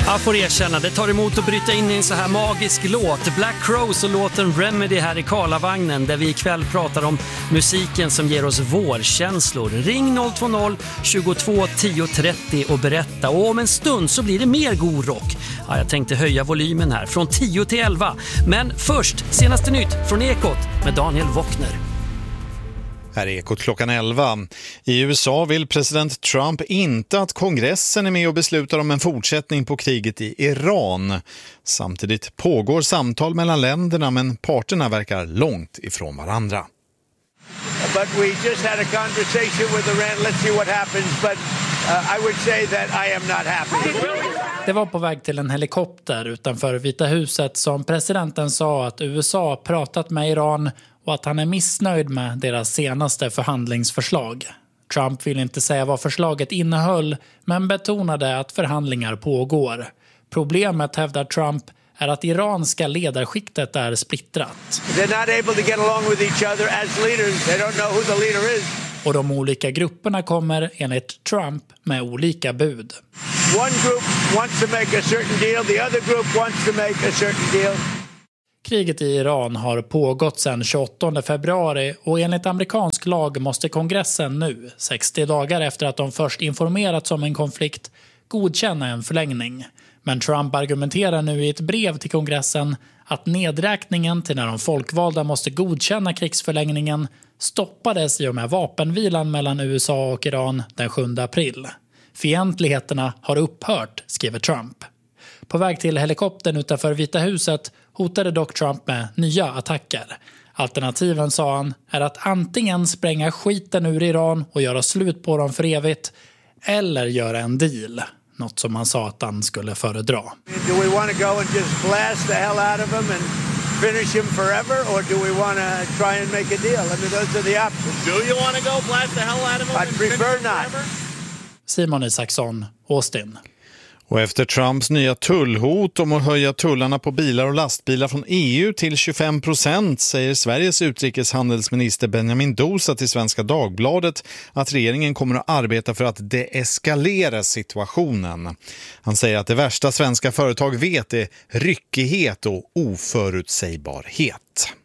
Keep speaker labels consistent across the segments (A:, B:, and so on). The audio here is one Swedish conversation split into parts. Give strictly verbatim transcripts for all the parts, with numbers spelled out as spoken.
A: Jag får erkänna, det tar emot att bryta in i en så här magisk låt. Black Crowes och låten Remedy här i Karlavagnen, där vi ikväll pratar om musiken som ger oss vårkänslor. Ring noll två noll tjugotvå tio trettio och berätta. Och om en stund så blir det mer god rock. Ja, jag tänkte höja volymen här från tio till elva. Men först, senaste nytt från Ekot med Daniel Wockner.
B: Här är Ekot klockan elva. I U S A vill president Trump inte att kongressen är med och beslutar om en fortsättning på kriget i Iran. Samtidigt pågår samtal mellan länderna, men parterna verkar långt ifrån varandra.
C: But we just had a conversation with Iran. Let's see what happens. But uh, I would say that I am not happy.
D: Det var på väg till en helikopter utanför Vita huset som presidenten sa att U S A pratat med Iran och att han är missnöjd med deras senaste förhandlingsförslag. Trump vill inte säga vad förslaget innehöll, men betonade att förhandlingar pågår. Problemet, hävdar Trump, är att iranska ledarskiktet är splittrat.
C: They're not able to get along with each other as leaders. They don't know who the leader is.
D: Och de olika grupperna kommer, enligt Trump, med olika bud.
C: One group wants to make a certain deal. The other group wants to make a certain deal.
D: Kriget i Iran har pågått sedan tjugoåttonde februari och enligt amerikansk lag måste kongressen nu, sextio dagar efter att de först informerats om en konflikt, godkänna en förlängning. Men Trump argumenterar nu i ett brev till kongressen att nedräkningen till när de folkvalda måste godkänna krigsförlängningen stoppades i och med vapenvilan mellan U S A och Iran den sjunde april. Fientligheterna har upphört, skriver Trump. På väg till helikoptern utanför Vita huset hotade dock Trump med nya attacker. Alternativen, sa han, är att antingen spränga skiten ur Iran och göra slut på dem för evigt, eller göra en deal. Något som han sa att han skulle föredra.
C: Do we want to go and just blast the hell out of him and finish him forever, or do we want to try and make a deal? I mean, those are the options.
E: Do you want to go blast the hell out of him?
C: I'd prefer not.
D: Simon Isaksson, Austin.
B: Och efter Trumps nya tullhot om att höja tullarna på bilar och lastbilar från E U till tjugofem procent säger Sveriges utrikeshandelsminister Benjamin Dosa till Svenska Dagbladet att regeringen kommer att arbeta för att deeskalera situationen. Han säger att det värsta svenska företag vet är ryckighet och oförutsägbarhet.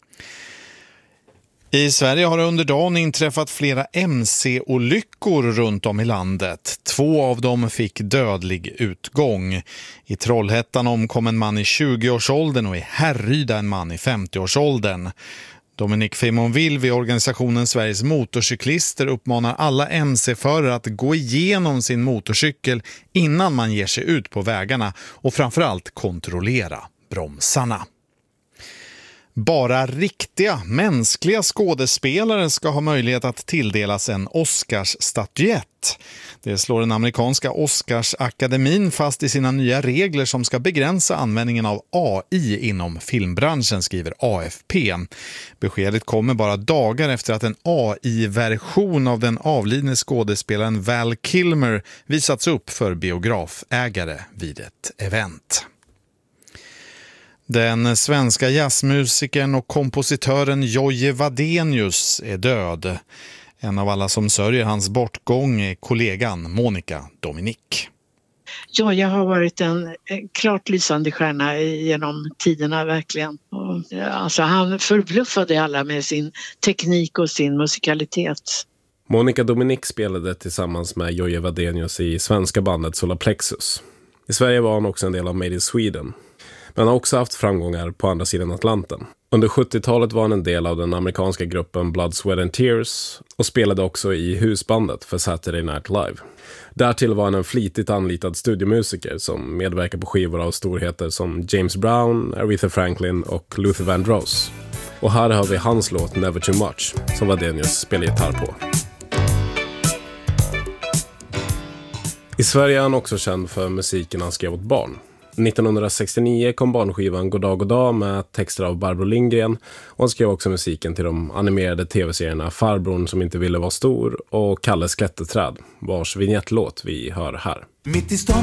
B: I Sverige har det under dagen inträffat flera M C-olyckor runt om i landet. Två av dem fick dödlig utgång. I Trollhättan omkom en man i tjugoårsåldern och i Härryda en man i femtioårsåldern. Dominic Fimonville vid organisationen Sveriges motorcyklister uppmanar alla M C-förare att gå igenom sin motorcykel innan man ger sig ut på vägarna och framförallt kontrollera bromsarna. Bara riktiga, mänskliga skådespelare ska ha möjlighet att tilldelas en Oscarsstatyett. Det slår den amerikanska Oscarsakademin fast i sina nya regler som ska begränsa användningen av A I inom filmbranschen, skriver A F P. Beskedet kommer bara dagar efter att en A I-version av den avlidne skådespelaren Val Kilmer visats upp för biografägare vid ett event. Den svenska jazzmusikern och kompositören Jojje Wadenius är död. En av alla som sörjer hans bortgång är kollegan Monica Dominic.
F: Ja, jag har varit en klart lysande stjärna genom tiderna verkligen. Och, alltså, han förbluffade alla med sin teknik och sin musikalitet.
G: Monica Dominic spelade tillsammans med Jojje Wadenius i svenska bandet Solar Plexus. I Sverige var han också en del av Made in Sweden. Men han har också haft framgångar på andra sidan Atlanten. Under sjuttiotalet var han en del av den amerikanska gruppen Blood, Sweat and Tears och spelade också i husbandet för Saturday Night Live. Därtill var han en flitigt anlitad studiomusiker som medverkar på skivor av storheter som James Brown, Aretha Franklin och Luther Vandross. Och här har vi hans låt Never Too Much som Wadenius spelar gitarr på. I Sverige är han också känd för musiken han skrev åt barn. nittonhundrasextionio kom barnskivan Goddag Goddag med texter av Barbro Lindgren och han skrev också musiken till de animerade tv-serierna Farbrorn som inte ville vara stor och Kalles klätterträd, vars vignettlåt vi hör här. Mitt i stan